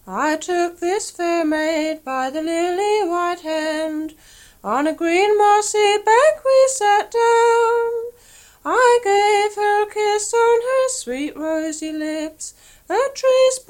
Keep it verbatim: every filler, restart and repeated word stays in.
I took this fair maid by the lily white hand, on a green mossy bank we sat down. I gave her a kiss on her sweet rosy lips, a trace